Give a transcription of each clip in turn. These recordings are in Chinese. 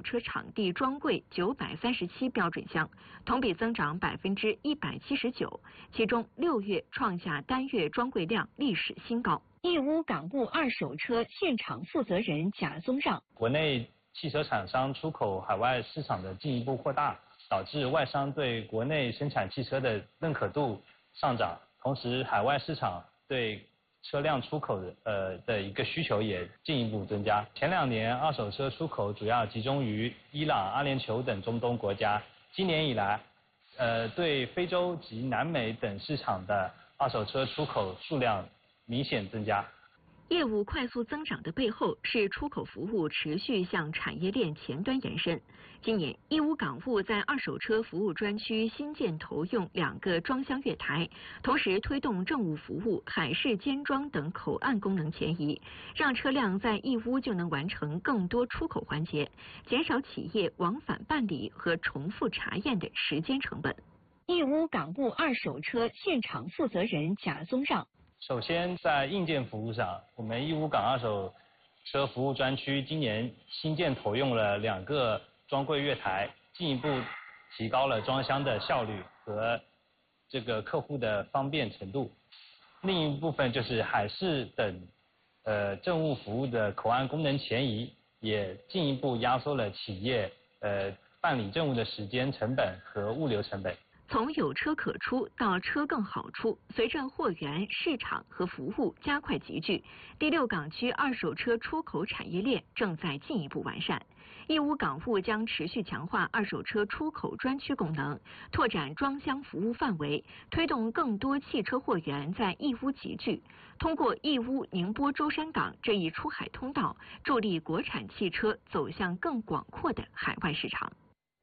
车场地装柜937标准箱，同比增长179%，其中6月创下单月装柜量历史新高。义乌港务二手车现场负责人贾宗让： 国内汽车厂商出口海外市场的进一步扩大，导致外商对国内生产汽车的认可度上涨，同时海外市场对车辆出口的一个需求也进一步增加。前2年二手车出口主要集中于伊朗、阿联酋等中东国家，今年以来，对非洲及南美等市场的二手车出口数量明显增加。 业务快速增长的背后是出口服务持续向产业链前端延伸。今年，义乌港务在二手车服务专区新建投用2个装箱月台，同时推动政务服务、海事监装等口岸功能前移，让车辆在义乌就能完成更多出口环节，减少企业往返办理和重复查验的时间成本。义乌港务二手车现场负责人贾宗让： 首先，在硬件服务上，我们义乌港二手车服务专区今年新建投用了2个装柜月台，进一步提高了装箱的效率和这个客户的方便程度。另一部分就是海事等政务服务的口岸功能前移，也进一步压缩了企业办理政务的时间成本和物流成本。 从有车可出到车更好出，随着货源、市场和服务加快集聚，第6港区二手车出口产业链正在进一步完善。义乌港务将持续强化二手车出口专区功能，拓展装箱服务范围，推动更多汽车货源在义乌集聚。通过义乌、宁波、舟山港这一出海通道，助力国产汽车走向更广阔的海外市场。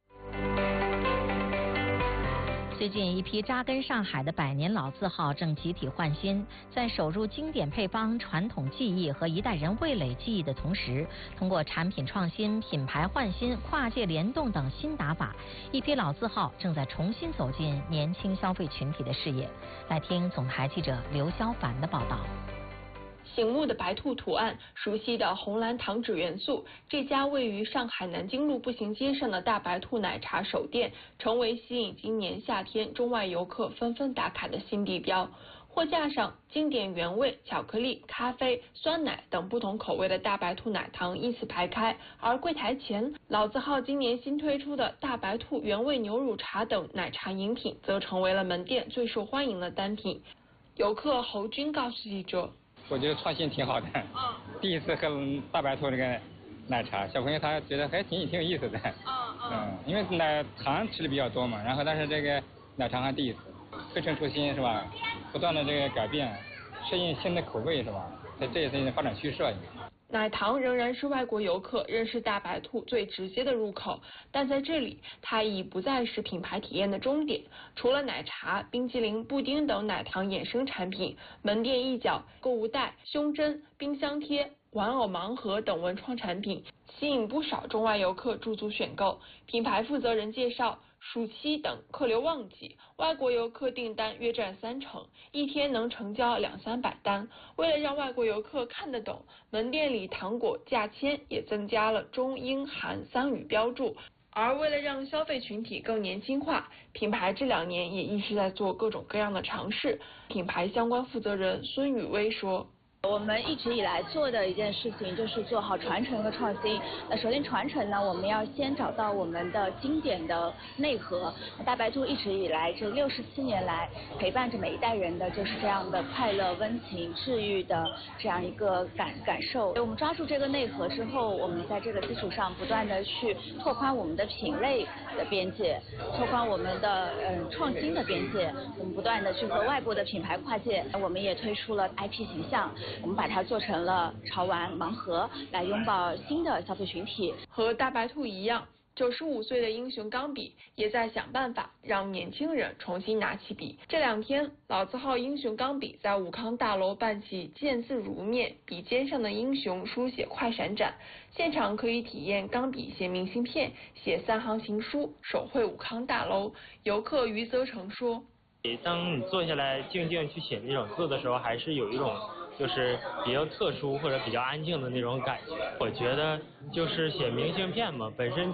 最近，一批扎根上海的百年老字号正集体换新，在守住经典配方、传统技艺和一代人味蕾记忆的同时，通过产品创新、品牌换新、跨界联动等新打法，一批老字号正在重新走进年轻消费群体的视野。来听总台记者刘肖凡的报道。 醒目的白兔图案，熟悉的红蓝糖纸元素，这家位于上海南京路步行街上的大白兔奶茶首店，成为吸引今年夏天中外游客纷纷打卡的新地标。货架上，经典原味、巧克力、咖啡、酸奶等不同口味的大白兔奶糖依次排开，而柜台前，老字号今年新推出的大白兔原味牛乳茶等奶茶饮品，则成为了门店最受欢迎的单品。游客侯军告诉记者。 我觉得创新挺好的，第一次喝大白兔这个奶茶，小朋友他觉得还挺有意思的，因为奶糖吃的比较多嘛，然后但是这个奶茶还第一次，推陈出新是吧？不断的这个改变，适应新的口味是吧？这也是发展趋势了。 奶糖仍然是外国游客认识大白兔最直接的入口，但在这里，它已不再是品牌体验的终点。除了奶茶、冰淇淋、布丁等奶糖衍生产品，门店一角、购物袋、胸针、冰箱贴、玩偶盲盒等文创产品，吸引不少中外游客驻足选购。品牌负责人介绍，暑期等客流旺季，外国游客订单约占30%，一天能成交200-300单。为了让外国游客看得懂，门店里糖果价签也增加了中英韩3语标注。而为了让消费群体更年轻化，品牌这2年也一直在做各种各样的尝试。品牌相关负责人孙宇威说。 我们一直以来做的一件事情就是做好传承和创新。那首先传承呢，我们要先找到我们的经典的内核。大白兔一直以来这67年来陪伴着每一代人的就是这样的快乐、温情、治愈的这样一个感受。我们抓住这个内核之后，我们在这个基础上不断的去拓宽我们的品类的边界，拓宽我们的创新的边界。我们不断的去和外部的品牌跨界。我们也推出了 IP 形象。我们把它做成了潮玩盲盒，来拥抱新的消费群体。 和大白兔一样，95岁的英雄钢笔也在想办法让年轻人重新拿起笔。这2天，老字号英雄钢笔在武康大楼办起见字如面，笔尖上的英雄书写快闪展，现场可以体验钢笔写明信片、写3行情书，手绘武康大楼。游客于泽成说：“ 当你坐下来静静去写那种字的时候，还是有一种。”就是比较特殊或者比较安静的那种感觉。我觉得就是写明信片嘛，本身